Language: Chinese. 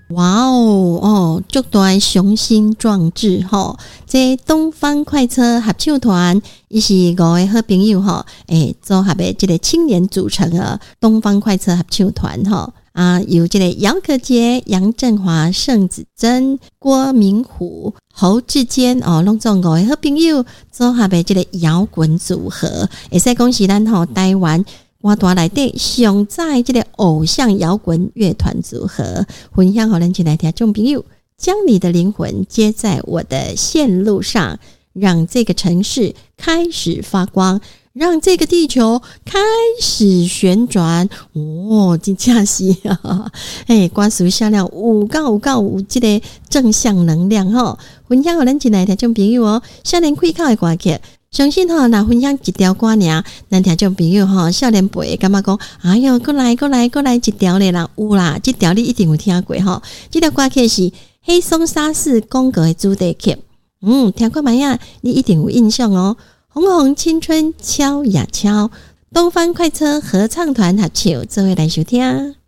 哇哦，足大雄心壮志吼！这东方快车合唱团，伊是5个好朋友吼，组合的这个青年组成的东方快车合唱团吼。有这个姚可杰、杨振华、盛子珍、郭明虎、侯志坚拢总5个好朋友组合的这个摇滚组合，会使讲是咱台湾歌坛内底上早这个偶像摇滚乐团组合，分享给咱亲爱听众朋友，将你的灵魂接在我的线路上，让这个城市开始发光，让这个地球开始旋转。真正是歌词写了有这个正向能量分享给咱亲爱听众朋友少年开口的歌曲。相信若分享一条歌尔，咱听众朋友少年辈感觉讲，哎哟，过来一条咧啦，有啦，这条你一定有听过这条歌曲是黑松沙士广告的主题曲，听看卖啊，你一定有印象红红青春敲呀敲，东方快车合唱团合唱，做伙来收听。